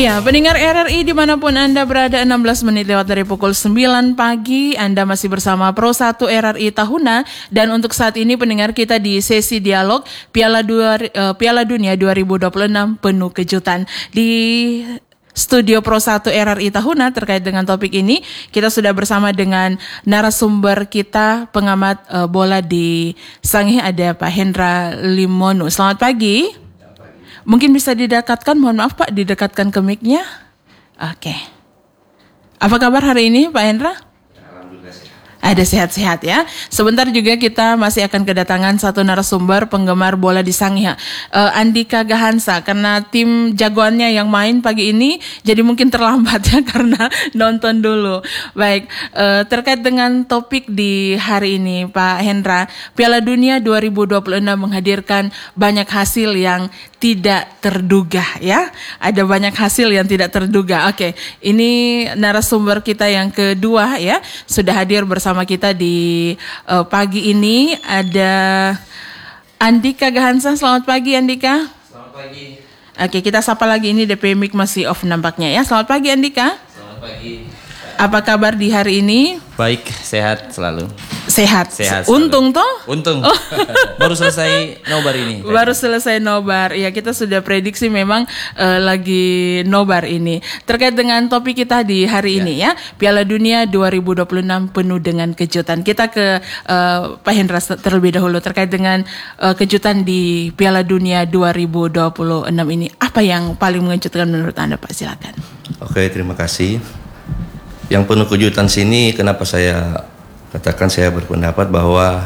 Iya, pendengar RRI dimanapun Anda berada, 16 menit lewat dari pukul 9 pagi, Anda masih bersama Pro 1 RRI Tahuna. Dan untuk saat ini pendengar kita di sesi dialog Piala Dunia 2026 penuh kejutan. Di Studio Pro 1 RRI Tahuna terkait dengan topik ini, kita sudah bersama dengan narasumber kita, pengamat bola di Sangihe, ada Pak Hendra Limonu. Selamat pagi. Mungkin bisa didekatkan, mohon maaf Pak, didekatkan ke mic-nya. Oke. Apa kabar hari ini Pak Hendra? Alhamdulillah sehat. Ada sehat-sehat ya. Sebentar juga kita masih akan kedatangan satu narasumber penggemar bola di Sangihe, Andika Gahansa. Karena tim jagoannya yang main pagi ini, jadi mungkin terlambat ya karena nonton dulu. Baik, terkait dengan topik di hari ini Pak Hendra, Piala Dunia 2026 menghadirkan banyak hasil yang tidak terduga ya. Ada banyak hasil yang tidak terduga. Oke, ini narasumber kita yang kedua ya, sudah hadir bersama kita di pagi ini. Ada Andika Gahansa. Selamat pagi Andika. Selamat pagi. Oke, kita sapa lagi, ini DP mic masih off nampaknya ya. Selamat pagi Andika. Selamat pagi. Apa kabar di hari ini? Baik, sehat selalu. Sehat. Sehat Untung toh? Untung. Baru selesai nobar ini. Baru selesai nobar. Ya, kita sudah prediksi memang lagi nobar ini. Terkait dengan topik kita di hari ini ya, Piala Dunia 2026 penuh dengan kejutan. Kita ke Pak Hendra terlebih dahulu terkait dengan kejutan di Piala Dunia 2026 ini. Apa yang paling mengejutkan menurut Anda Pak? Silakan. Oke, terima kasih. Yang penuh kejutan sini, kenapa saya katakan saya berpendapat bahwa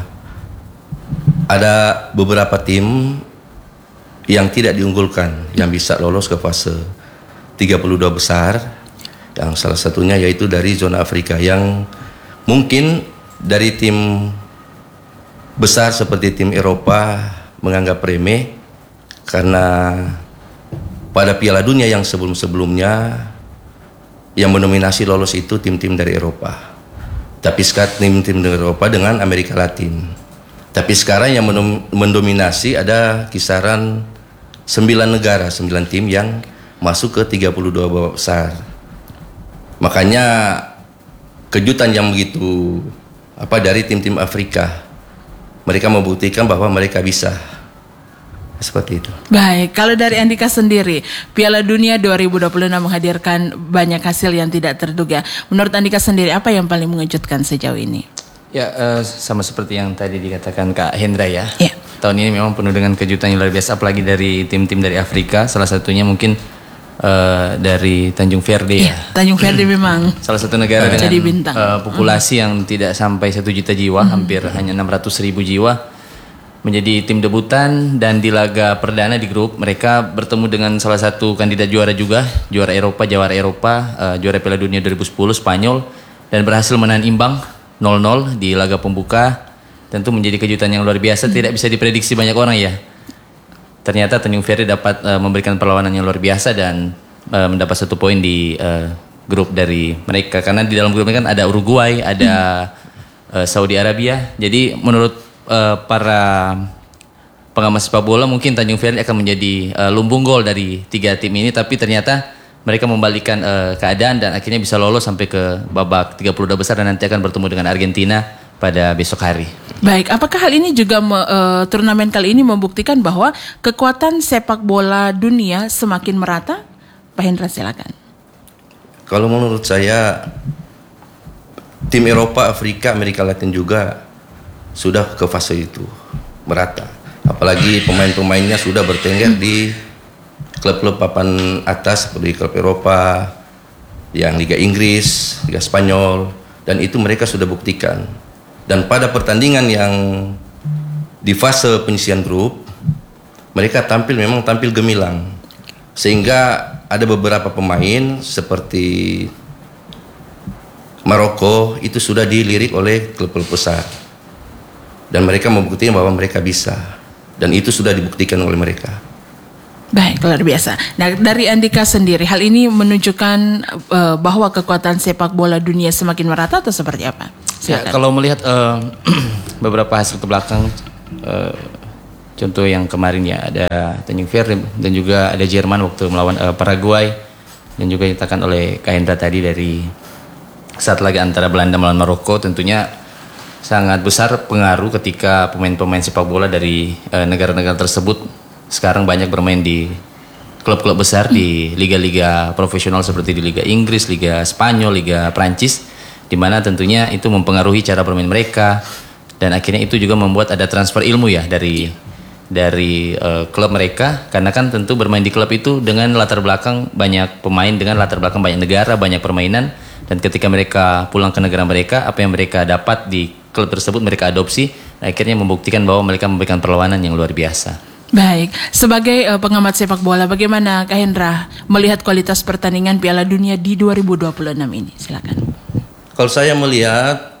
ada beberapa tim yang tidak diunggulkan yang bisa lolos ke fase 32 besar, yang salah satunya yaitu dari zona Afrika, yang mungkin dari tim besar seperti tim Eropa menganggap remeh karena pada Piala Dunia yang sebelum-sebelumnya yang mendominasi lolos itu tim-tim dari Eropa. Tapi sekarang tim-tim dari Eropa dengan Amerika Latin. Tapi sekarang yang mendominasi ada kisaran 9 negara, 9 tim yang masuk ke 32 babak besar. Makanya kejutan yang begitu dari tim-tim Afrika. Mereka membuktikan bahwa mereka bisa. Seperti itu. Baik, kalau dari Andika sendiri, Piala Dunia 2026 menghadirkan banyak hasil yang tidak terduga. Menurut Andika sendiri, apa yang paling mengejutkan sejauh ini? Ya, sama seperti yang tadi dikatakan Kak Hendra ya. Ya. Tahun ini memang penuh dengan kejutan yang luar biasa, apalagi dari tim-tim dari Afrika. Salah satunya mungkin dari Tanjung Verde ya. Tanjung Verde memang salah satu negara dengan jadi bintang. Populasi yang tidak sampai 1 juta jiwa, hampir hanya 600.000 jiwa. Menjadi tim debutan, dan di laga perdana di grup mereka bertemu dengan salah satu kandidat juara juga, juara Eropa, juara Piala Dunia 2010 Spanyol, dan berhasil menahan imbang 0-0 di laga pembuka. Tentu menjadi kejutan yang luar biasa, tidak bisa diprediksi banyak orang ya. Ternyata Tanjung Verde dapat memberikan perlawanan yang luar biasa dan mendapat 1 poin di grup dari mereka, karena di dalam grup ini kan ada Uruguay, ada Saudi Arabia. Jadi menurut para pengamat sepak bola mungkin Tanjung Verde akan menjadi lumbung gol dari 3 tim ini, tapi ternyata mereka membalikkan keadaan dan akhirnya bisa lolos sampai ke babak 32 besar dan nanti akan bertemu dengan Argentina pada besok hari. Baik, apakah hal ini juga turnamen kali ini membuktikan bahwa kekuatan sepak bola dunia semakin merata? Pak Hendra silakan. Kalau menurut saya, tim Eropa, Afrika, Amerika Latin juga sudah ke fase itu merata. Apalagi pemain-pemainnya sudah bertengger di klub-klub papan atas seperti klub Eropa, yang Liga Inggris, Liga Spanyol, dan itu mereka sudah buktikan. Dan pada pertandingan yang di fase penyisihan grup, mereka memang tampil gemilang. Sehingga ada beberapa pemain seperti Maroko itu sudah dilirik oleh klub-klub besar. Dan mereka membuktikan bahwa mereka bisa. Dan itu sudah dibuktikan oleh mereka. Baik, luar biasa. Nah, dari Andika sendiri, hal ini menunjukkan bahwa kekuatan sepak bola dunia semakin merata atau seperti apa? Ya, kalau melihat beberapa hasil ke belakang, contoh yang kemarin ya ada Tanjung Verde dan juga ada Jerman waktu melawan Paraguay. dan juga dikatakan oleh Kak Hendra tadi dari saat laga antara Belanda melawan Maroko, tentunya sangat besar pengaruh ketika pemain-pemain sepak bola dari negara-negara tersebut sekarang banyak bermain di klub-klub besar di liga-liga profesional seperti di Liga Inggris, Liga Spanyol, Liga Prancis, di mana tentunya itu mempengaruhi cara bermain mereka, dan akhirnya itu juga membuat ada transfer ilmu ya dari klub mereka, karena kan tentu bermain di klub itu dengan latar belakang banyak pemain, dengan latar belakang banyak negara, banyak permainan, dan ketika mereka pulang ke negara mereka, apa yang mereka dapat di klub tersebut mereka adopsi, akhirnya membuktikan bahwa mereka memberikan perlawanan yang luar biasa. Baik, sebagai pengamat sepak bola, bagaimana Kak Hendra melihat kualitas pertandingan Piala Dunia di 2026 ini? Silakan. Kalau saya melihat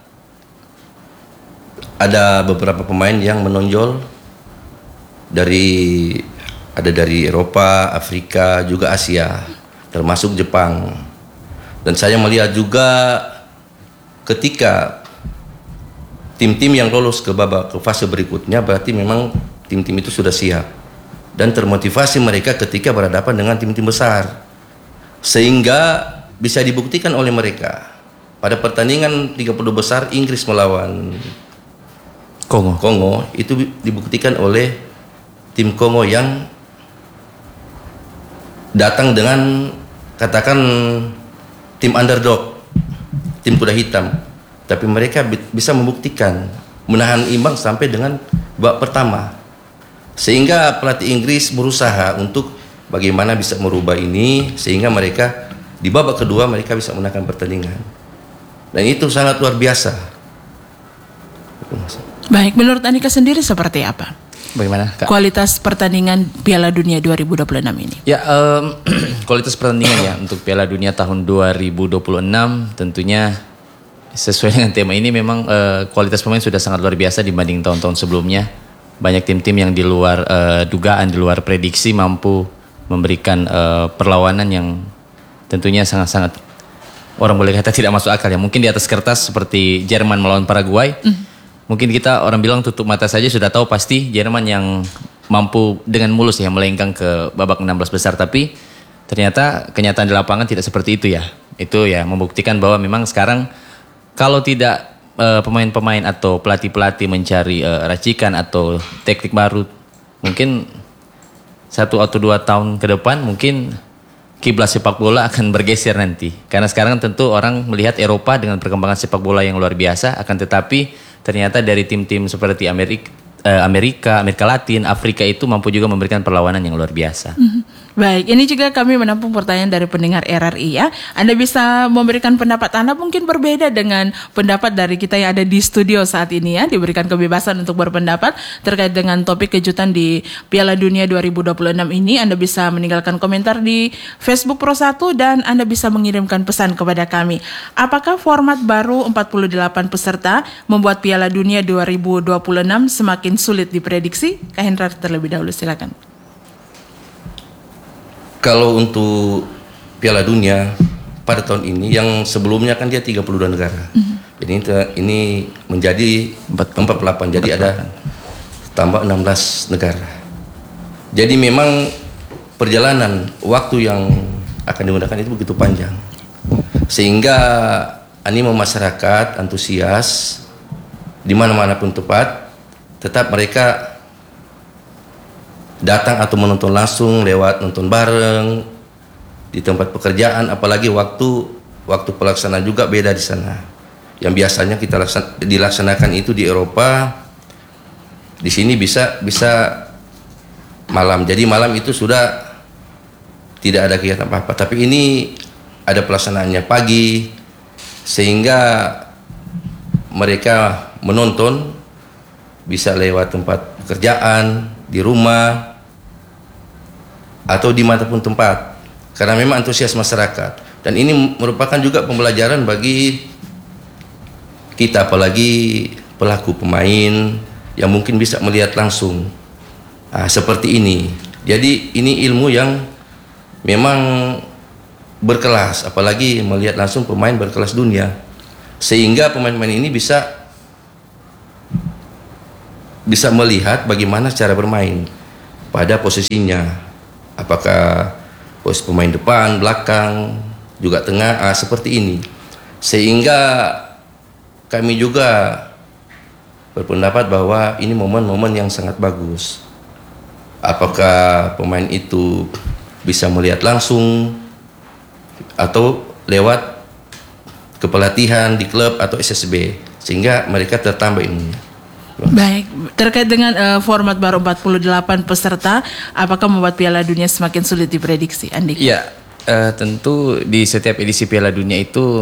ada beberapa pemain yang menonjol dari Eropa, Afrika, juga Asia, termasuk Jepang. Dan saya melihat juga ketika tim-tim yang lolos ke fase berikutnya, berarti memang tim-tim itu sudah siap dan termotivasi mereka ketika berhadapan dengan tim-tim besar, sehingga bisa dibuktikan oleh mereka pada pertandingan 30 besar Inggris melawan Kongo itu dibuktikan oleh tim Kongo yang datang dengan katakan tim underdog, tim kuda hitam, tapi mereka bisa membuktikan menahan imbang sampai dengan babak pertama, sehingga pelatih Inggris berusaha untuk bagaimana bisa merubah ini sehingga mereka di babak kedua mereka bisa menangkan pertandingan, dan itu sangat luar biasa. Baik, menurut Andika sendiri seperti apa? Bagaimana, Kak? Kualitas pertandingan Piala Dunia 2026 ini? Ya, kualitas pertandingan ya untuk Piala Dunia tahun 2026 tentunya sesuai dengan tema ini memang kualitas pemain sudah sangat luar biasa dibanding tahun-tahun sebelumnya. Banyak tim-tim yang di luar dugaan, di luar prediksi mampu memberikan perlawanan yang tentunya sangat-sangat orang boleh kata tidak masuk akal ya. Mungkin di atas kertas seperti Jerman melawan Paraguay. Mungkin kita orang bilang tutup mata saja sudah tahu pasti Jerman yang mampu dengan mulus ya melenggang ke babak 16 besar, tapi ternyata kenyataan di lapangan tidak seperti itu ya. Itu ya membuktikan bahwa memang sekarang kalau tidak pemain-pemain atau pelatih-pelatih mencari racikan atau teknik baru, mungkin 1 atau 2 tahun ke depan mungkin kiblat sepak bola akan bergeser nanti. Karena sekarang tentu orang melihat Eropa dengan perkembangan sepak bola yang luar biasa, akan tetapi ternyata dari tim-tim seperti Amerika Latin, Afrika itu mampu juga memberikan perlawanan yang luar biasa. Baik, ini juga kami menampung pertanyaan dari pendengar RRI ya. Anda bisa memberikan pendapat Anda mungkin berbeda dengan pendapat dari kita yang ada di studio saat ini ya. Diberikan kebebasan untuk berpendapat terkait dengan topik kejutan di Piala Dunia 2026 ini. Anda bisa meninggalkan komentar di Facebook Pro 1 dan Anda bisa mengirimkan pesan kepada kami. Apakah format baru 48 peserta membuat Piala Dunia 2026 semakin sulit diprediksi? Kak Hendra terlebih dahulu, silakan. Kalau untuk Piala Dunia pada tahun ini, yang sebelumnya kan dia 32 negara. Jadi ini menjadi 48, jadi ada tambah 16 negara. Jadi memang perjalanan waktu yang akan digunakan itu begitu panjang, sehingga animo masyarakat antusias di mana-mana pun tempat, tetap mereka datang atau menonton langsung lewat nonton bareng di tempat pekerjaan, apalagi waktu pelaksanaan juga beda di sana. Yang biasanya kita dilaksanakan itu di Eropa, di sini bisa malam. Jadi malam itu sudah tidak ada kegiatan apa-apa. Tapi ini ada pelaksanaannya pagi, sehingga mereka menonton bisa lewat tempat pekerjaan, di rumah, atau di manapun tempat, karena memang antusias masyarakat. Dan ini merupakan juga pembelajaran bagi kita, apalagi pelaku pemain yang mungkin bisa melihat langsung seperti ini. Jadi ini ilmu yang memang berkelas, apalagi melihat langsung pemain berkelas dunia, sehingga pemain-pemain ini bisa melihat bagaimana cara bermain pada posisinya, apakah posisi pemain depan, belakang, juga tengah, seperti ini. Sehingga kami juga berpendapat bahwa ini momen-momen yang sangat bagus. Apakah pemain itu bisa melihat langsung atau lewat kepelatihan di klub atau SSB, sehingga mereka tertambah ilmunya. Baik, terkait dengan format baru 48 peserta, apakah membuat Piala Dunia semakin sulit diprediksi, Andi? Ya, tentu di setiap edisi Piala Dunia itu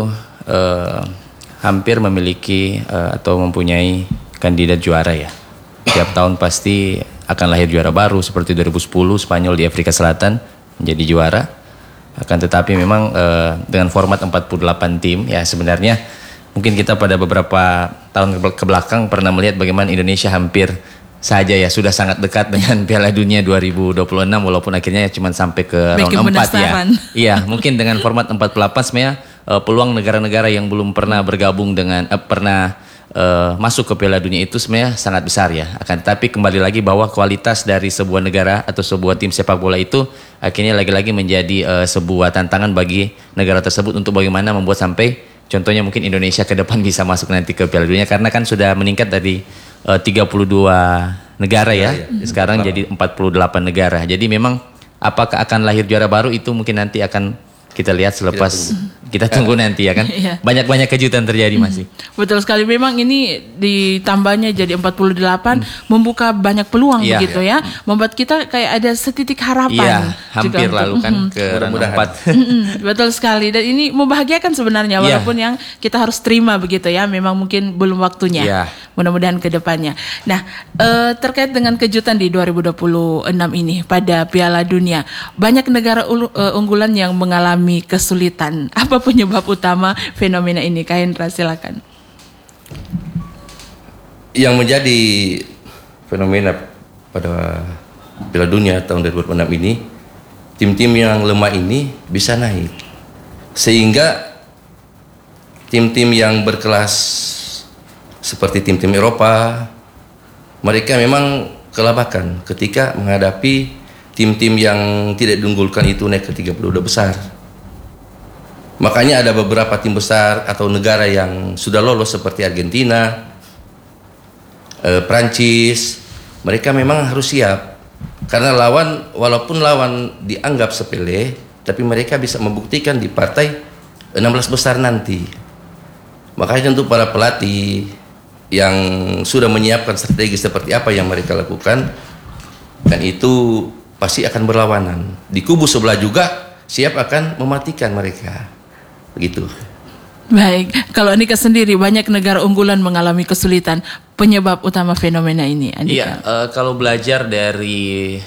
hampir memiliki atau mempunyai kandidat juara ya. Setiap tahun pasti akan lahir juara baru, seperti 2010 Spanyol di Afrika Selatan menjadi juara. Akan tetapi memang dengan format 48 tim ya, sebenarnya mungkin kita pada beberapa tahun kebelakang pernah melihat bagaimana Indonesia hampir saja ya sudah sangat dekat dengan Piala Dunia 2026, walaupun akhirnya cuma sampai ke round 4 ya. Iya, mungkin dengan format 48 sebenarnya peluang negara-negara yang belum pernah bergabung dengan masuk ke Piala Dunia itu sebenarnya sangat besar ya. Akan tetapi kembali lagi bahwa kualitas dari sebuah negara atau sebuah tim sepak bola itu akhirnya lagi-lagi menjadi sebuah tantangan bagi negara tersebut untuk bagaimana membuat sampai contohnya mungkin Indonesia ke depan bisa masuk nanti ke Piala Dunia, karena kan sudah meningkat dari 32 negara ya, sekarang jadi 48 negara. Jadi memang apakah akan lahir juara baru itu mungkin nanti akan kita lihat selepas kita tunggu nanti ya kan. Banyak-banyak kejutan terjadi masih. Betul sekali, memang ini ditambahnya jadi 48 membuka banyak peluang begitu ya. Membuat kita kayak ada setitik harapan. Iya, hampir lalu kan ke round 4. Betul sekali, dan ini membahagiakan sebenarnya walaupun yang kita harus terima begitu ya. Memang mungkin belum waktunya. Mudah-mudahan ke depannya. Nah, terkait dengan kejutan di 2026 ini pada Piala Dunia, banyak negara unggulan yang mengalami kesulitan. Apa penyebab utama fenomena ini? Kak Hendra, silakan. Yang menjadi fenomena pada Piala Dunia tahun 2026 ini, tim-tim yang lemah ini bisa naik, sehingga tim-tim yang berkelas seperti tim-tim Eropa, mereka memang kelabakan ketika menghadapi tim-tim yang tidak diunggulkan itu naik ke 32 besar. Makanya ada beberapa tim besar atau negara yang sudah lolos seperti Argentina, Prancis, mereka memang harus siap. Karena walaupun lawan dianggap sepele, tapi mereka bisa membuktikan di partai 16 besar nanti. Makanya untuk para pelatih yang sudah menyiapkan strategi seperti apa yang mereka lakukan, dan itu pasti akan berlawanan. Di kubu sebelah juga siap akan mematikan mereka. Begitu. Baik, kalau Andika sendiri, banyak negara unggulan mengalami kesulitan. Penyebab utama fenomena ini, Andika? Iya, kalau belajar dari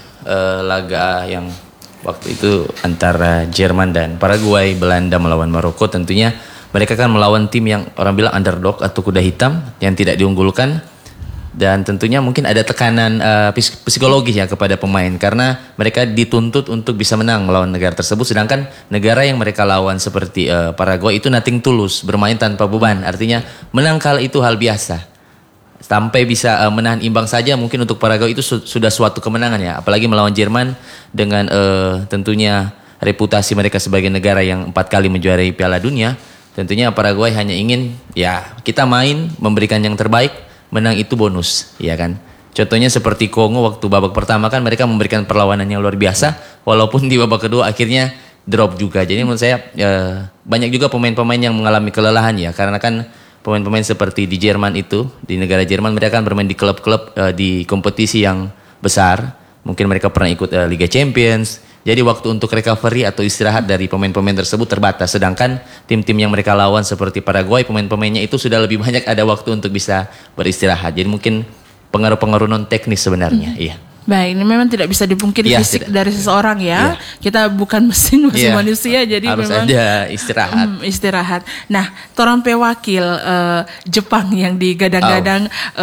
laga yang waktu itu antara Jerman dan Paraguay, Belanda melawan Maroko, tentunya mereka kan melawan tim yang orang bilang underdog atau kuda hitam yang tidak diunggulkan. Dan tentunya mungkin ada tekanan psikologis ya kepada pemain, karena mereka dituntut untuk bisa menang melawan negara tersebut, sedangkan negara yang mereka lawan seperti Paraguay itu nothing tulus, bermain tanpa beban, artinya menang kalah itu hal biasa. Sampai bisa menahan imbang saja mungkin untuk Paraguay itu sudah suatu kemenangan ya, apalagi melawan Jerman dengan tentunya reputasi mereka sebagai negara yang 4 kali menjuarai Piala Dunia. Tentunya Paraguay hanya ingin ya kita main memberikan yang terbaik, menang itu bonus, ya kan. Contohnya seperti Kongo waktu babak pertama kan mereka memberikan perlawanan yang luar biasa, walaupun di babak kedua akhirnya drop juga. Jadi menurut saya banyak juga pemain-pemain yang mengalami kelelahan ya, karena kan pemain-pemain seperti di Jerman itu, di negara Jerman mereka kan bermain di klub-klub di kompetisi yang besar. Mungkin mereka pernah ikut Liga Champions. Jadi waktu untuk recovery atau istirahat dari pemain-pemain tersebut terbatas. Sedangkan tim-tim yang mereka lawan seperti Paraguay, pemain-pemainnya itu sudah lebih banyak ada waktu untuk bisa beristirahat. Jadi mungkin pengaruh-pengaruh non teknis sebenarnya. Iya. Baik, ini memang tidak bisa dipungkiri fisik dari seseorang ya. Kita bukan mesin, masih manusia, jadi harus memang ada istirahat. Istirahat. Nah, Torampe wakil Jepang yang digadang-gadang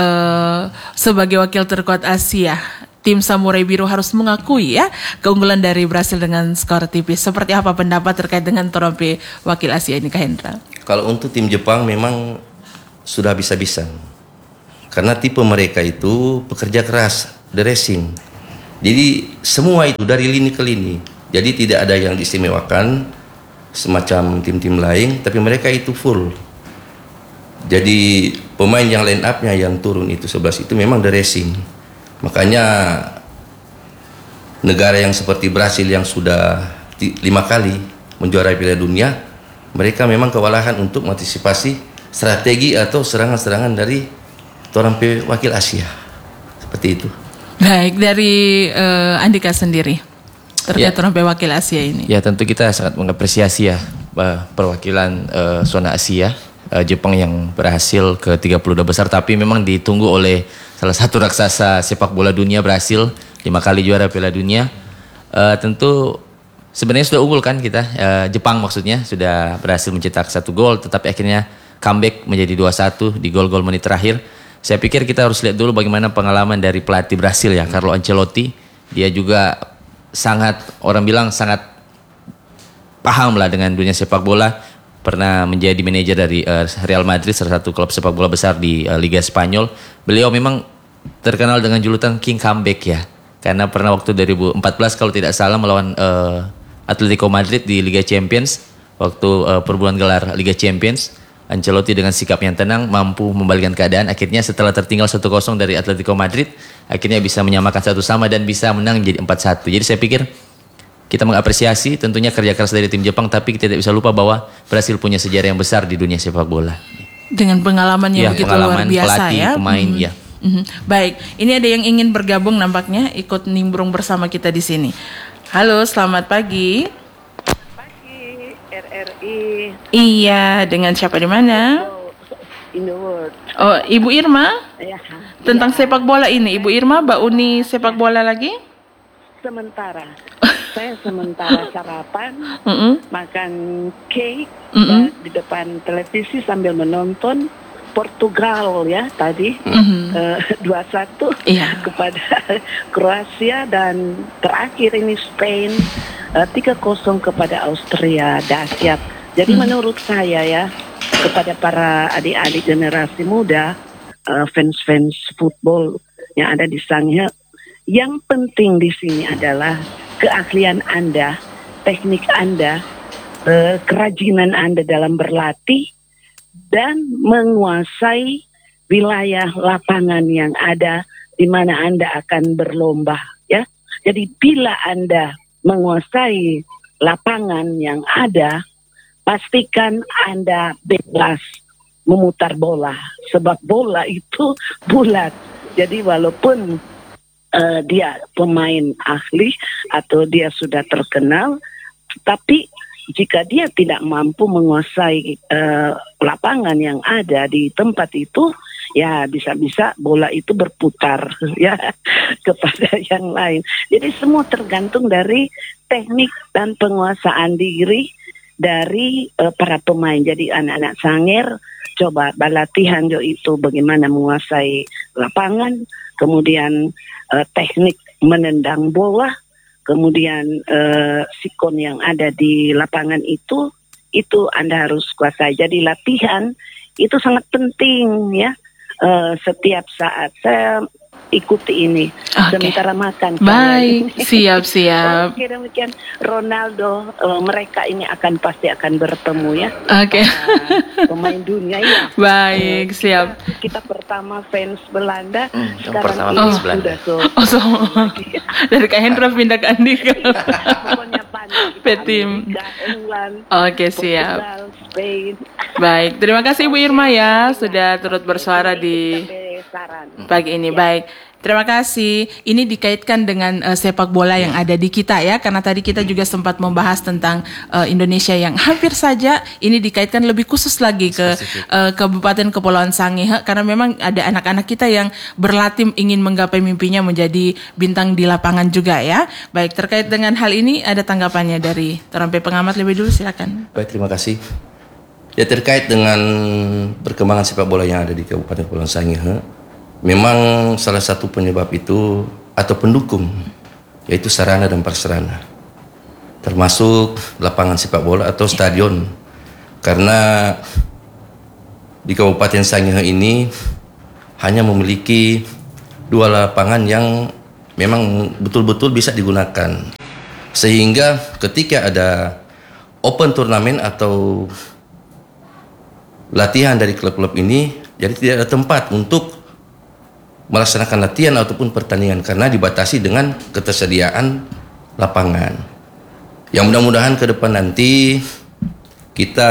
sebagai wakil terkuat Asia. Tim Samurai Biru harus mengakui ya keunggulan dari Brasil dengan skor tipis. Seperti apa pendapat terkait dengan Torampe wakil Asia ini, Kak Hendra? Kalau untuk tim Jepang memang sudah bisa-bisa. Karena tipe mereka itu pekerja keras, the racing. Jadi semua itu dari lini ke lini. Jadi tidak ada yang diistimewakan semacam tim-tim lain, tapi mereka itu full. Jadi pemain yang line up-nya yang turun itu 11 itu memang the racing. Makanya negara yang seperti Brasil yang sudah 5 kali menjuarai Piala Dunia, mereka memang kewalahan untuk mengantisipasi strategi atau serangan-serangan dari orang wakil Asia. Seperti itu. Baik, dari Andika sendiri terkait orang wakil Asia ini. Ya, tentu kita sangat mengapresiasi ya perwakilan zona Asia, Jepang yang berhasil ke 32 besar, tapi memang ditunggu oleh salah satu raksasa sepak bola dunia, Brasil, 5 kali juara Piala Dunia. Tentu sebenarnya sudah unggul kan kita, Jepang maksudnya sudah berhasil mencetak 1 gol, tetapi akhirnya comeback menjadi 2-1 di gol-gol menit terakhir. Saya pikir kita harus lihat dulu bagaimana pengalaman dari pelatih Brasil ya, Carlo Ancelotti. Dia juga sangat, orang bilang sangat paham lah dengan dunia sepak bola. Pernah menjadi manajer dari Real Madrid, salah satu klub sepak bola besar di Liga Spanyol. Beliau memang terkenal dengan julukan King Comeback ya. Karena pernah waktu 2014 kalau tidak salah melawan Atletico Madrid di Liga Champions. Waktu perburuan gelar Liga Champions, Ancelotti dengan sikap yang tenang mampu membalikkan keadaan. Akhirnya setelah tertinggal 1-0 dari Atletico Madrid, akhirnya bisa menyamakan 1-1 dan bisa menang menjadi 4-1. Jadi saya pikir kita mengapresiasi tentunya kerja keras dari tim Jepang, tapi kita tidak bisa lupa bahwa Brasil punya sejarah yang besar di dunia sepak bola. Dengan pengalamannya begitu luar biasa pelatih, ya. Pemain ya. Baik, ini ada yang ingin bergabung nampaknya ikut nimbrung bersama kita di sini. Halo, selamat pagi. RRI. Iya, dengan siapa di mana? In the world. Oh, Ibu Irma? Ya. Tentang sepak bola ini, Ibu Irma, Mbak Uni sepak bola lagi? Sementara. Saya sementara sarapan, makan cake di depan televisi sambil menonton Portugal ya tadi 2-1 kepada Kroasia, dan terakhir ini Spain 3-0 kepada Austria. Dahsyat. Jadi menurut saya ya, kepada para adik-adik generasi muda, fans-fans football yang ada di Shanghai, yang penting di sini adalah keahlian Anda, teknik Anda, kerajinan Anda dalam berlatih dan menguasai wilayah lapangan yang ada di mana Anda akan berlomba ya. Jadi bila Anda menguasai lapangan yang ada, pastikan Anda bebas memutar bola, sebab bola itu bulat. Jadi walaupun dia pemain ahli atau dia sudah terkenal, tapi jika dia tidak mampu menguasai lapangan yang ada di tempat itu, ya bisa-bisa bola itu berputar ya kepada yang lain. Jadi semua tergantung dari teknik dan penguasaan diri dari para pemain. Jadi anak-anak Sangir coba latihan itu bagaimana menguasai lapangan, kemudian teknik menendang bola, kemudian sikon yang ada di lapangan itu Anda harus kuasai. Jadi latihan itu sangat penting ya. Setiap saat saya ikuti ini sementara makan. Baik, siap. Oke, demikian Ronaldo, mereka ini pasti akan bertemu ya. Oke. Pemain dunia ya. Baik, siap. Kita pertama fans Belanda, sekarang ini sudah dari Kak Hendra pindah ke Andika. Pokoknya banyak. Petim. England. Oke, siap. Portugal, Spain. Baik, terima kasih Ibu Irma ya sudah turut bersuara di pagi ini. Baik, terima kasih. Ini dikaitkan dengan sepak bola yang ada di kita ya, karena tadi kita juga sempat membahas tentang Indonesia yang hampir saja ini dikaitkan lebih khusus lagi ke Kabupaten Kepulauan Sangihe, karena memang ada anak-anak kita yang berlatih ingin menggapai mimpinya menjadi bintang di lapangan juga ya. Baik, terkait dengan hal ini ada tanggapannya dari terampai pengamat lebih dulu, silakan. Baik, terima kasih. Ya, terkait dengan perkembangan sepak bola yang ada di Kabupaten Kepulauan Sangihe, memang salah satu penyebab itu atau pendukung yaitu sarana dan prasarana, termasuk lapangan sepak bola atau stadion. Karena di Kabupaten Sangihe ini hanya memiliki 2 lapangan yang memang betul-betul bisa digunakan. Sehingga ketika ada open turnamen atau latihan dari klub-klub ini, jadi tidak ada tempat untuk melaksanakan latihan ataupun pertandingan karena dibatasi dengan ketersediaan lapangan. Yang mudah-mudahan ke depan nanti kita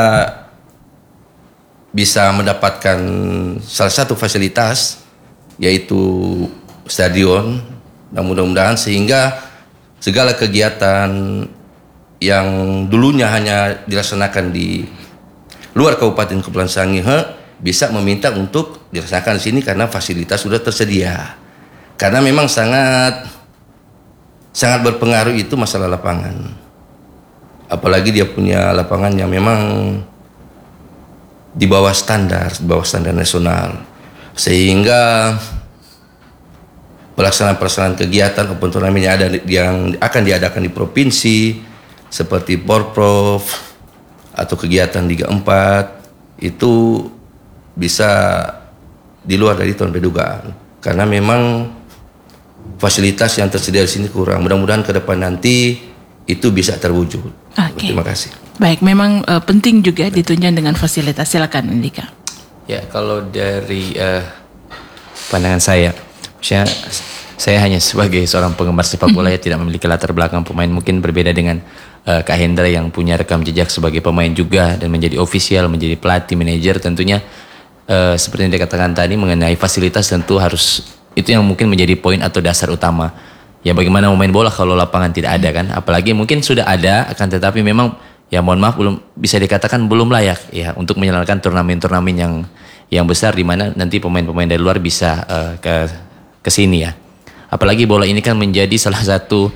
bisa mendapatkan salah satu fasilitas yaitu stadion, dan mudah-mudahan sehingga segala kegiatan yang dulunya hanya dilaksanakan di luar Kabupaten Kepulauan Sangihe bisa meminta untuk dilaksanakan di sini karena fasilitas sudah tersedia. Karena memang sangat berpengaruh itu masalah lapangan. Apalagi dia punya lapangan yang memang di bawah standar nasional. Sehingga pelaksanaan kegiatan open turnamen yang akan diadakan di provinsi seperti Porprov atau kegiatan Liga 4 itu bisa di luar dari tahun dugaan karena memang fasilitas yang tersedia di sini kurang. Mudah-mudahan ke depan nanti itu bisa terwujud. Terima kasih. Baik, memang penting juga ditunjang dengan fasilitas. Silakan Andika. Ya, kalau dari pandangan saya hanya sebagai seorang penggemar sepak bola ya tidak memiliki latar belakang pemain, mungkin berbeda dengan Kak Hendra yang punya rekam jejak sebagai pemain juga dan menjadi ofisial, menjadi pelatih, manajer. Tentunya seperti yang dikatakan tadi mengenai fasilitas tentu harus itu yang mungkin menjadi poin atau dasar utama. Ya bagaimana memain bola kalau lapangan tidak ada kan? Apalagi mungkin sudah ada akan tetapi memang ya mohon maaf belum bisa dikatakan belum layak ya untuk menjalankan turnamen-turnamen yang besar di mana nanti pemain-pemain dari luar bisa ke sini ya. Apalagi bola ini kan menjadi salah satu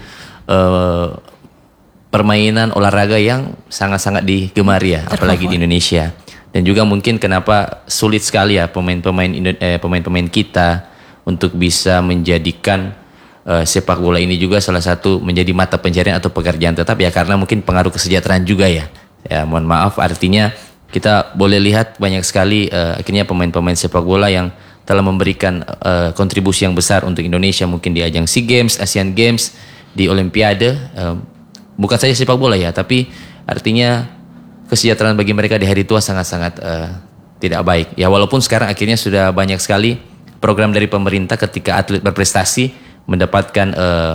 permainan olahraga yang sangat-sangat digemari ya, apalagi di Indonesia. Dan juga mungkin kenapa sulit sekali ya pemain-pemain kita untuk bisa menjadikan sepak bola ini juga salah satu menjadi mata pencarian atau pekerjaan tetap ya karena mungkin pengaruh kesejahteraan juga ya. Ya mohon maaf artinya kita boleh lihat banyak sekali akhirnya pemain-pemain sepak bola yang telah memberikan kontribusi yang besar untuk Indonesia mungkin di ajang SEA Games, Asian Games, di Olimpiade. Bukan saja sepak bola ya, tapi artinya kesejahteraan bagi mereka di hari tua sangat-sangat tidak baik. Ya walaupun sekarang akhirnya sudah banyak sekali program dari pemerintah ketika atlet berprestasi mendapatkan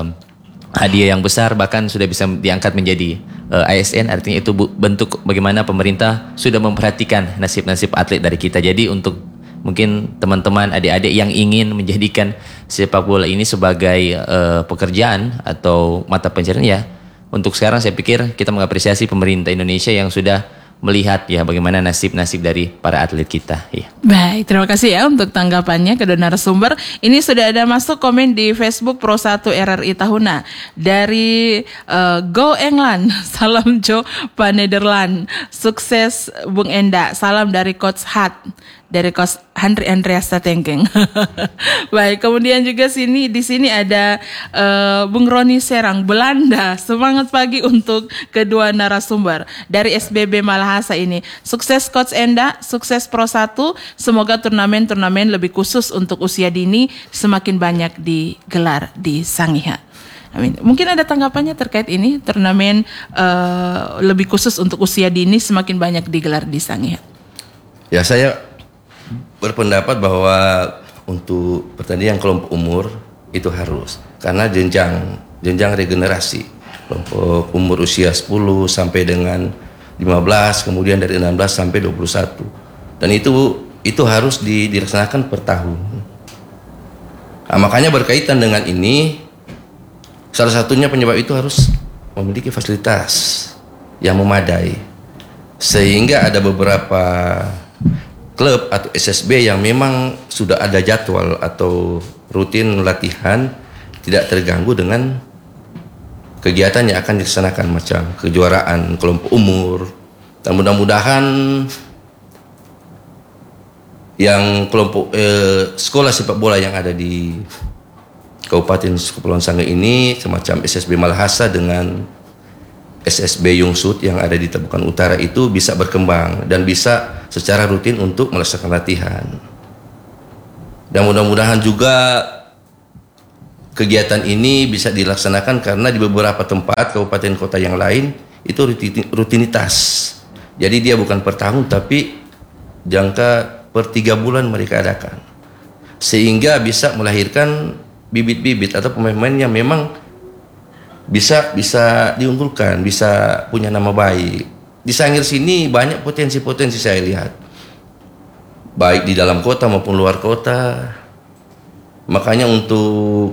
hadiah yang besar bahkan sudah bisa diangkat menjadi ASN. Artinya itu bentuk bagaimana pemerintah sudah memperhatikan nasib-nasib atlet dari kita. Jadi untuk mungkin teman-teman adik-adik yang ingin menjadikan sepak bola ini sebagai pekerjaan atau mata pencarian ya. Untuk sekarang saya pikir kita mengapresiasi pemerintah Indonesia yang sudah melihat ya bagaimana nasib-nasib dari para atlet kita. Ya. Baik, terima kasih ya untuk tanggapannya kedua narasumber. Ini sudah ada masuk komen di Facebook Pro 1 RRI Tahuna dari Go England, salam Jo Pak Nederland, sukses Bung Enda, salam dari Coach Hat. Dari Coach Henry Andreas Tatengkeng. Baik, kemudian juga di sini ada Bung Roni Serang, Belanda. Semangat pagi untuk kedua narasumber dari SBB Malahasa ini. Sukses Coach Enda, sukses Pro 1. Semoga turnamen-turnamen lebih khusus untuk usia dini semakin banyak digelar di Sangihe. Amin. Mungkin ada tanggapannya terkait ini turnamen lebih khusus untuk usia dini semakin banyak digelar di Sangihe. Ya saya berpendapat bahwa untuk pertandingan kelompok umur itu harus karena jenjang regenerasi kelompok umur usia 10 sampai dengan 15 kemudian dari 16 sampai 21 dan itu harus dilaksanakan per tahun. Nah, makanya berkaitan dengan ini salah satunya penyebab itu harus memiliki fasilitas yang memadai sehingga ada beberapa klub atau SSB yang memang sudah ada jadwal atau rutin latihan tidak terganggu dengan kegiatan yang akan dilaksanakan macam kejuaraan kelompok umur dan mudah-mudahan yang kelompok sekolah sepak bola yang ada di Kabupaten Kepulauan Sangihe ini semacam SSB Malahasa dengan SSB Yungsut yang ada di Tabukan Utara itu bisa berkembang dan bisa secara rutin untuk melaksanakan latihan. Dan mudah-mudahan juga kegiatan ini bisa dilaksanakan karena di beberapa tempat kabupaten kota yang lain itu rutinitas. Jadi dia bukan per tahun tapi jangka per 3 bulan mereka adakan. Sehingga bisa melahirkan bibit-bibit atau pemain-pemain yang memang bisa diunggulkan, bisa punya nama baik. Di Sangir sini banyak potensi-potensi saya lihat, baik di dalam kota maupun luar kota. Makanya untuk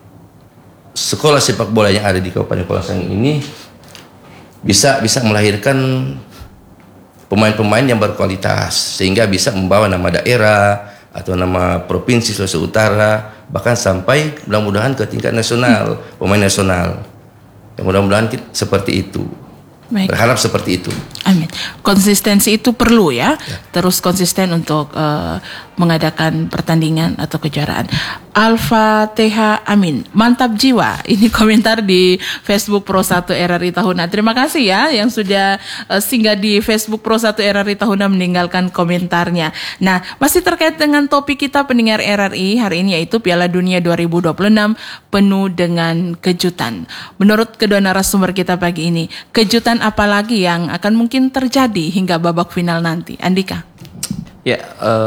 sekolah sepak bola yang ada di Kabupaten Kota Sangir ini bisa melahirkan pemain-pemain yang berkualitas sehingga bisa membawa nama daerah atau nama provinsi Sulawesi Utara, bahkan sampai mudah-mudahan ke tingkat nasional, pemain nasional. Ya, mudah-mudahan seperti itu. Baik. Berharap seperti itu. Amin. Konsistensi itu perlu ya. Terus konsisten untuk mengadakan pertandingan atau kejuaraan. Alfa TH Amin, mantap jiwa. Ini komentar di Facebook Pro 1 RRI Tahuna. Terima kasih ya yang sudah singgah di Facebook Pro 1 RRI Tahuna meninggalkan komentarnya. Nah, masih terkait dengan topik kita pendengar RRI hari ini, yaitu Piala Dunia 2026 penuh dengan kejutan. Menurut kedua narasumber kita pagi ini, kejutan apa lagi yang akan mungkin terjadi hingga babak final nanti? Andika. Ya,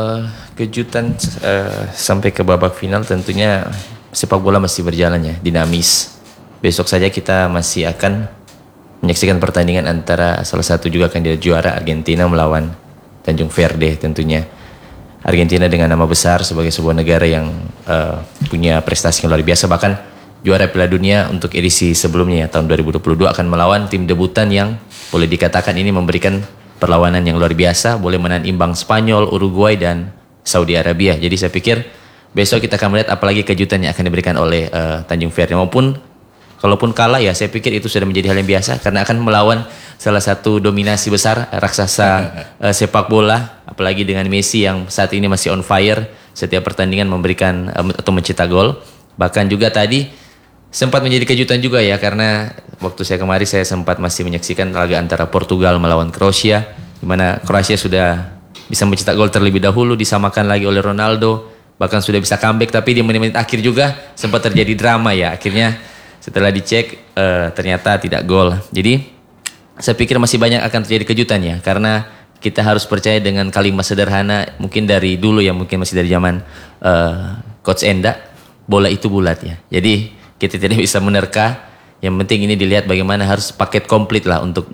kejutan sampai ke babak final tentunya sepak bola masih berjalan ya, dinamis. Besok saja kita masih akan menyaksikan pertandingan antara salah satu juga kandidat juara, Argentina melawan Tanjung Verde tentunya. Argentina dengan nama besar sebagai sebuah negara yang punya prestasi yang luar biasa, bahkan juara Piala Dunia untuk edisi sebelumnya ya, tahun 2022 akan melawan tim debutan yang boleh dikatakan ini memberikan perlawanan yang luar biasa, boleh menahan imbang Spanyol, Uruguay dan Saudi Arabia. Jadi saya pikir besok kita akan melihat apalagi kejutan yang akan diberikan oleh Tanjung Verde. Maupun kalaupun kalah ya saya pikir itu sudah menjadi hal yang biasa karena akan melawan salah satu dominasi besar raksasa sepak bola, apalagi dengan Messi yang saat ini masih on fire, setiap pertandingan memberikan atau mencetak gol. Bahkan juga tadi sempat menjadi kejutan juga ya, karena waktu saya kemarin saya sempat masih menyaksikan laga antara Portugal melawan Kroasia, di mana Kroasia sudah bisa mencetak gol terlebih dahulu, disamakan lagi oleh Ronaldo, bahkan sudah bisa comeback, tapi di menit-menit akhir juga sempat terjadi drama ya. Akhirnya setelah dicek ternyata tidak gol. Jadi saya pikir masih banyak akan terjadi kejutan ya, karena kita harus percaya dengan kalimat sederhana mungkin dari dulu ya, mungkin masih dari zaman Coach Enda, bola itu bulat ya. Jadi kita tidak bisa menerka. Yang penting ini dilihat bagaimana harus paket komplit lah untuk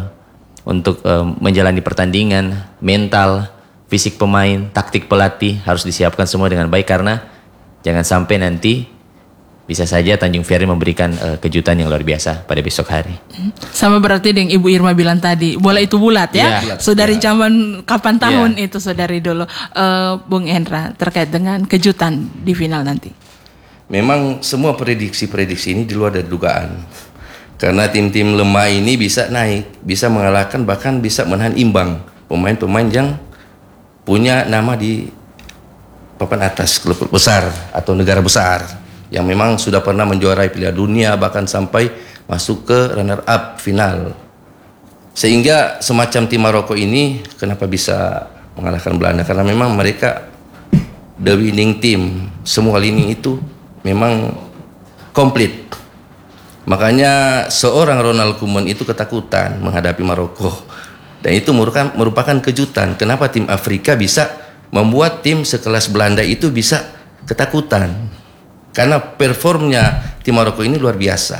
menjalani pertandingan, mental, fisik pemain, taktik pelatih harus disiapkan semua dengan baik, karena jangan sampai nanti bisa saja Tanjung Verde memberikan kejutan yang luar biasa pada besok hari. Sama berarti dengan Ibu Irma bilang tadi, bola itu bulat ya. Saudari zaman kapan tahun itu saudari dulu. Bung Hendra terkait dengan kejutan di final nanti. Memang semua prediksi ini di luar dari dugaan. Karena tim-tim lemah ini bisa naik, bisa mengalahkan, bahkan bisa menahan imbang pemain-pemain yang punya nama di papan atas, klub besar atau negara besar yang memang sudah pernah menjuarai Piala Dunia, bahkan sampai masuk ke runner up final. Sehingga semacam tim Maroko ini kenapa bisa mengalahkan Belanda? Karena memang mereka the winning team, semua lini itu memang komplit. Makanya seorang Ronald Koeman itu ketakutan menghadapi Maroko. Dan itu merupakan kejutan. Kenapa tim Afrika bisa membuat tim sekelas Belanda itu bisa ketakutan? Karena performnya tim Maroko ini luar biasa.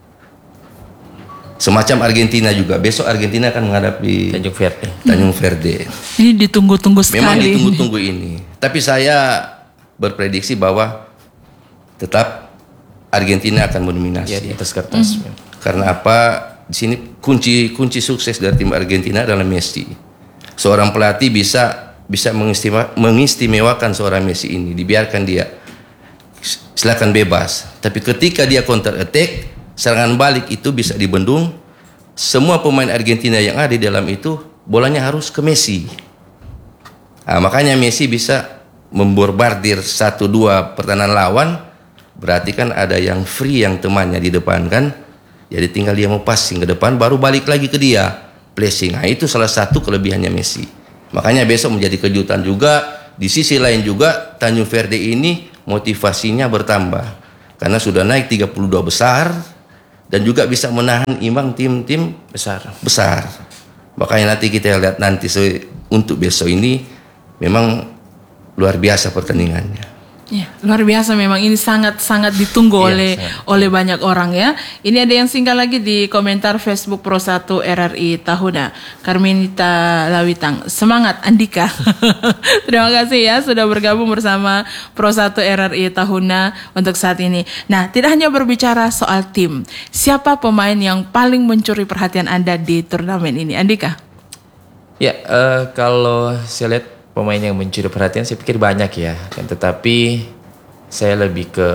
Semacam Argentina juga. Besok Argentina akan menghadapi Tanjung Verde. Ini ditunggu-tunggu sekali. Memang ditunggu-tunggu ini. Tapi saya berprediksi bahwa tetap Argentina akan mendominasi. Ya, di atas kertas. Karena apa? Di sini kunci sukses dari tim Argentina adalah Messi. Seorang pelatih bisa mengistimewakan seorang Messi ini, dibiarkan dia silakan bebas. Tapi ketika dia counter attack, serangan balik itu bisa dibendung. Semua pemain Argentina yang ada di dalam itu bolanya harus ke Messi. Nah, makanya Messi bisa membombardir 1-2 pertahanan lawan. Berarti kan ada yang free, yang temannya di depan kan. Jadi tinggal dia mau passing ke depan, baru balik lagi ke dia placing. Nah, itu salah satu kelebihannya Messi. Makanya besok menjadi kejutan juga. Di sisi lain juga Tanjung Verde ini motivasinya bertambah. karena sudah naik 32 besar dan juga bisa menahan imbang tim-tim besar. Makanya nanti kita lihat nanti untuk besok ini memang luar biasa pertandingannya. Ya, luar biasa memang ini sangat ditunggu oleh banyak orang ya. Ini ada yang singgah lagi di komentar Facebook Pro 1 RRI Tahuna. Carmenita Lawitang, semangat Andika. Terima kasih ya sudah bergabung bersama Pro 1 RRI Tahuna untuk saat ini. Nah, tidak hanya berbicara soal tim, siapa pemain yang paling mencuri perhatian Anda di turnamen ini, Andika? Ya, kalau saya lihat pemain yang mencuri perhatian saya pikir banyak ya, tetapi saya lebih ke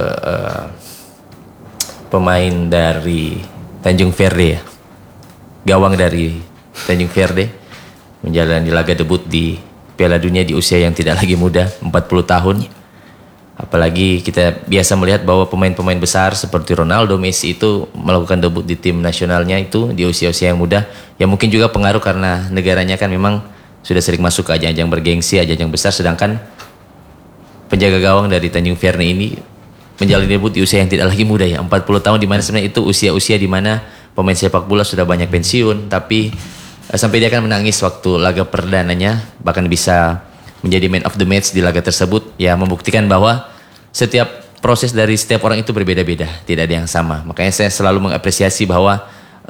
pemain dari Tanjung Verde ya, gawang dari Tanjung Verde menjalani laga debut di Piala Dunia di usia yang tidak lagi muda, 40 tahun. Apalagi kita biasa melihat bahwa pemain-pemain besar seperti Ronaldo, Messi itu melakukan debut di tim nasionalnya itu di usia-usia yang muda. Ya mungkin juga pengaruh karena negaranya kan memang sudah sering masuk ke ajang-ajang bergengsi, ajang-ajang besar, sedangkan penjaga gawang dari Tanjung Verde ini menjalani debut di usia yang tidak lagi muda ya, 40 tahun, di mana sebenarnya itu usia-usia di mana pemain sepak bola sudah banyak pensiun, tapi sampai dia akan menangis waktu laga perdananya, bahkan bisa menjadi man of the match di laga tersebut, ya membuktikan bahwa setiap proses dari setiap orang itu berbeda-beda, tidak ada yang sama. Makanya saya selalu mengapresiasi bahwa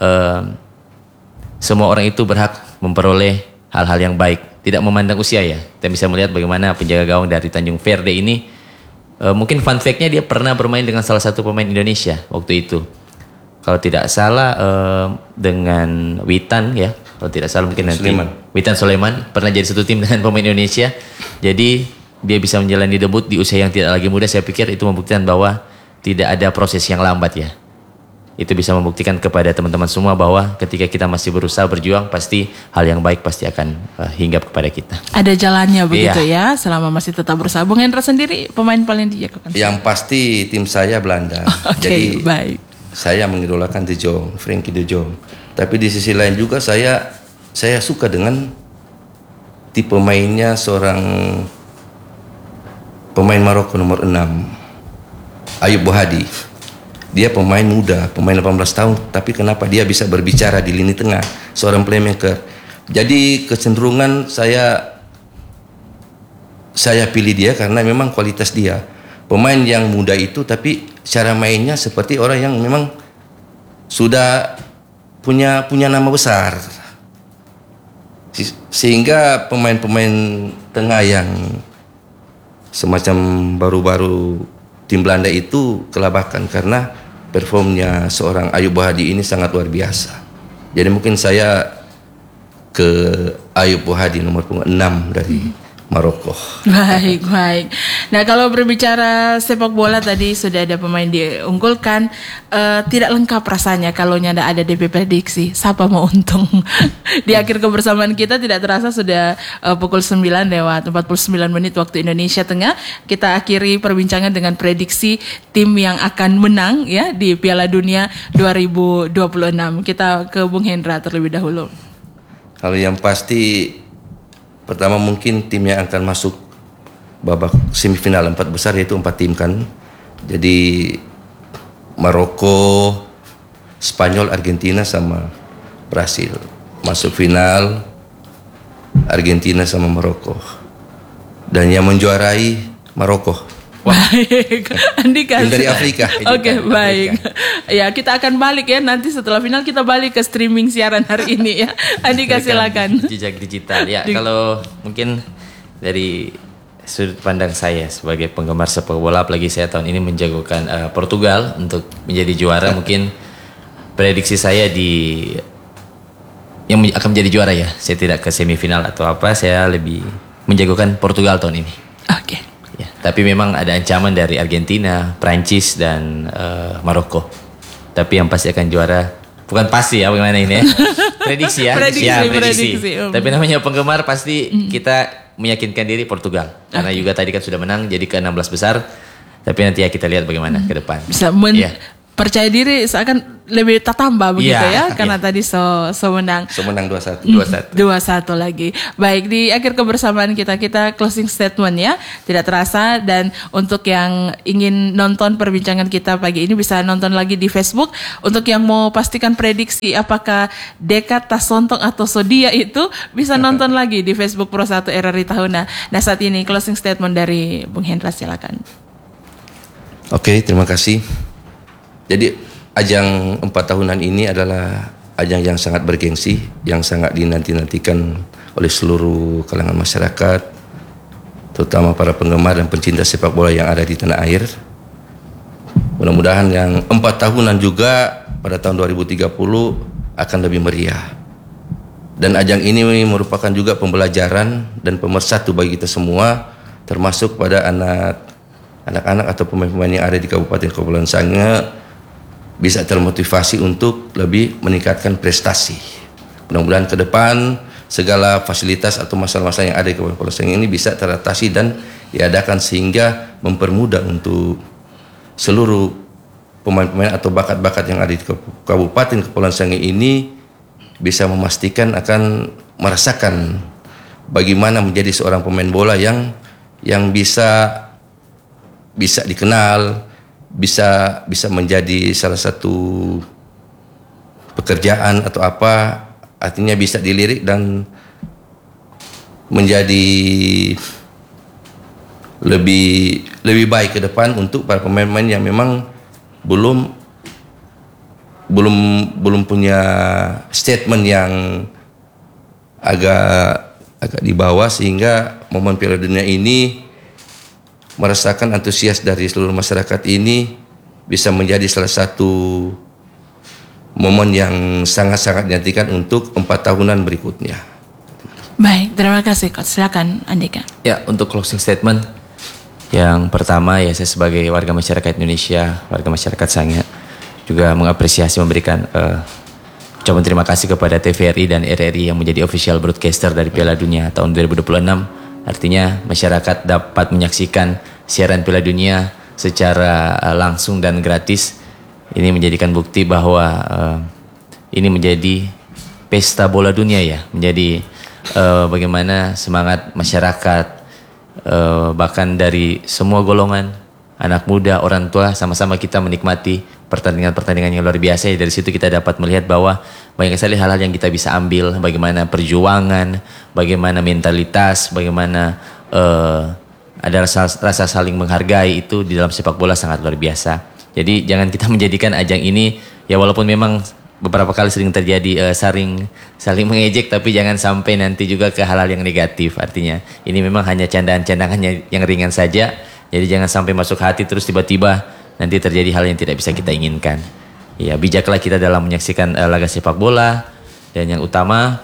semua orang itu berhak memperoleh hal-hal yang baik, tidak memandang usia ya. Kita bisa melihat bagaimana penjaga gawang dari Tanjung Verde ini, mungkin fun fact-nya dia pernah bermain dengan salah satu pemain Indonesia waktu itu. Kalau tidak salah dengan Witan ya, kalau tidak salah mungkin nanti Witan Sulaiman pernah jadi satu tim dengan pemain Indonesia. Jadi dia bisa menjalani debut di usia yang tidak lagi muda. Saya pikir itu membuktikan bahwa tidak ada proses yang lambat ya. Itu bisa membuktikan kepada teman-teman semua bahwa ketika kita masih berusaha berjuang, pasti hal yang baik pasti akan hinggap kepada kita. Ada jalannya begitu ya, selama masih tetap berusaha. Bung Hendra sendiri pemain paling dijagokan? Yang pasti tim saya Belanda. Jadi baik. Saya mengidolakan De Jong, Frenkie De Jong. Tapi di sisi lain juga saya suka dengan tipe mainnya seorang pemain Maroko nomor 6, Ayub Bohadi. Dia pemain muda, pemain 18 tahun, tapi kenapa dia bisa berbicara di lini tengah, seorang playmaker. Jadi kecenderungan saya pilih dia karena memang kualitas dia. Pemain yang muda itu tapi cara mainnya seperti orang yang memang sudah punya nama besar. Sehingga pemain-pemain tengah yang semacam baru-baru tim Belanda itu kelabakan karena performnya seorang Ayub Bohadi ini sangat luar biasa. Jadi mungkin saya ke Ayub Bohadi nomor 6 dari Maroko. Baik. Nah kalau berbicara sepak bola tadi sudah ada pemain diunggulkan, tidak lengkap rasanya kalau tidak ada DP prediksi. Siapa mau untung? Di akhir kebersamaan kita tidak terasa sudah pukul 9 lewat 49 menit waktu Indonesia Tengah. Kita akhiri perbincangan dengan prediksi tim yang akan menang ya di Piala Dunia 2026. Kita ke Bung Hendra terlebih dahulu. Kalau yang pasti pertama mungkin tim yang akan masuk babak semifinal 4 besar yaitu 4 tim kan. Jadi Maroko, Spanyol, Argentina sama Brasil. Masuk final Argentina sama Maroko. Dan yang menjuarai Maroko. Baik, Andika. Dari Afrika. Oke, baik. Ya, kita akan balik ya nanti setelah final kita balik ke streaming siaran hari ini ya. Andika silakan. Jejak digital ya. Kalau mungkin dari sudut pandang saya sebagai penggemar sepak bola, apalagi saya tahun ini menjagokan Portugal untuk menjadi juara, mungkin prediksi saya yang akan menjadi juara ya. Saya tidak ke semifinal atau apa, saya lebih menjagokan Portugal tahun ini. Oke. Ya, tapi memang ada ancaman dari Argentina, Prancis dan Maroko. Tapi yang pasti akan juara, bukan pasti ya bagaimana ini ya. Prediksi ya. Prediksi. Tapi namanya penggemar pasti kita meyakinkan diri Portugal. Karena juga tadi kan sudah menang jadi ke 16 besar. Tapi nanti ya kita lihat bagaimana ke depan. Bisa percaya diri seakan lebih tambah begitu ya, karena tadi so menang. So menang 2-1. 2-1 lagi. Baik, di akhir kebersamaan kita closing statement ya. Tidak terasa, dan untuk yang ingin nonton perbincangan kita pagi ini bisa nonton lagi di Facebook. Untuk yang mau pastikan prediksi apakah Dekat, Tasontong atau Sodia itu bisa nonton lagi di Facebook Pro 1 RRI Tahuna. Nah, saat ini closing statement dari Bung Hendra, silakan. Oke, terima kasih. Jadi ajang 4 tahunan ini adalah ajang yang sangat bergengsi, yang sangat dinanti-nantikan oleh seluruh kalangan masyarakat, terutama para penggemar dan pencinta sepak bola yang ada di tanah air. Mudah-mudahan yang 4 tahunan juga pada tahun 2030 akan lebih meriah. Dan ajang ini merupakan juga pembelajaran dan pemersatu bagi kita semua, termasuk pada anak-anak atau pemain-pemain yang ada di Kabupaten Kepulauan Sangihe bisa termotivasi untuk lebih meningkatkan prestasi. Mudah-mudahan ke depan segala fasilitas atau masalah-masalah yang ada di Kabupaten Kepulauan Sangihe ini bisa teratasi dan diadakan sehingga mempermudah untuk seluruh pemain-pemain atau bakat-bakat yang ada di Kabupaten Kepulauan Sangihe ini bisa memastikan akan merasakan bagaimana menjadi seorang pemain bola yang bisa dikenal, bisa menjadi salah satu pekerjaan atau apa, artinya bisa dilirik dan menjadi lebih baik ke depan untuk para pemain-pemain yang memang belum punya statement yang agak di bawah, sehingga momen Piala Dunia ini merasakan antusias dari seluruh masyarakat ini bisa menjadi salah satu momen yang sangat-sangat dinantikan untuk 4 tahunan berikutnya. Baik, terima kasih Coach. Silakan Andika. Ya, untuk closing statement yang pertama ya, saya sebagai warga masyarakat Indonesia, warga masyarakat Sangihe juga mengapresiasi, memberikan ucapan terima kasih kepada TVRI dan RRI yang menjadi official broadcaster dari Piala Dunia tahun 2026. Artinya masyarakat dapat menyaksikan siaran Piala Dunia secara langsung dan gratis. Ini menjadikan bukti bahwa ini menjadi pesta bola dunia ya, menjadi bagaimana semangat masyarakat, bahkan dari semua golongan, anak muda, orang tua, sama-sama kita menikmati pertandingan-pertandingan yang luar biasa. Dari situ kita dapat melihat bahwa banyak sekali hal-hal yang kita bisa ambil, bagaimana perjuangan, bagaimana mentalitas, bagaimana ada rasa saling menghargai, itu di dalam sepak bola sangat luar biasa. Jadi jangan kita menjadikan ajang ini, ya walaupun memang beberapa kali sering terjadi saling mengejek, tapi jangan sampai nanti juga ke hal-hal yang negatif. Artinya ini memang hanya candaan-candaan yang ringan saja. Jadi jangan sampai masuk hati terus tiba-tiba nanti terjadi hal yang tidak bisa kita inginkan. Ya, bijaklah kita dalam menyaksikan laga sepak bola, dan yang utama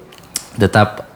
tetap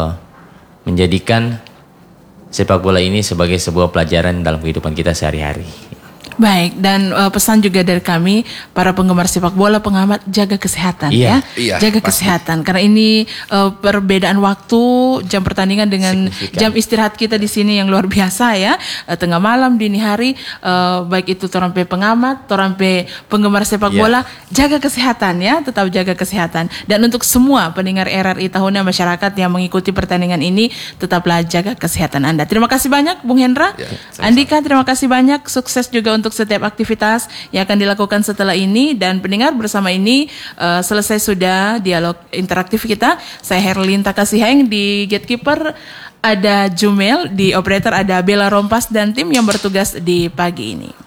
menjadikan sepak bola ini sebagai sebuah pelajaran dalam kehidupan kita sehari-hari. Baik, dan pesan juga dari kami para penggemar sepak bola, pengamat, jaga kesehatan ya. Iya, jaga pasti. kesehatan, karena ini perbedaan waktu jam pertandingan dengan jam istirahat kita di sini yang luar biasa ya. Tengah malam, dini hari, baik itu torampe pengamat, torampe penggemar sepak bola, jaga kesehatan ya, tetap jaga kesehatan. Dan untuk semua pendengar RRI Tahuna, masyarakat yang mengikuti pertandingan ini, tetaplah jaga kesehatan Anda. Terima kasih banyak Bung Hendra. Andika, terima kasih banyak, sukses juga untuk setiap aktivitas yang akan dilakukan setelah ini. Dan pendengar, bersama ini selesai sudah dialog interaktif kita. Saya Herlin Takasiheng, di gatekeeper ada Jumel, di operator ada Bella Rompas dan tim yang bertugas di pagi ini.